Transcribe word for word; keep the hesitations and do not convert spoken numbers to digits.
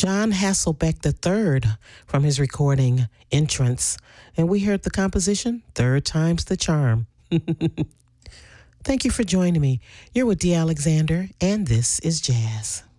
John Hasselbeck the third from his recording Entrance. And we heard the composition, Third Time's the Charm. Thank you for joining me. You're with D. Alexander, and this is Jazz.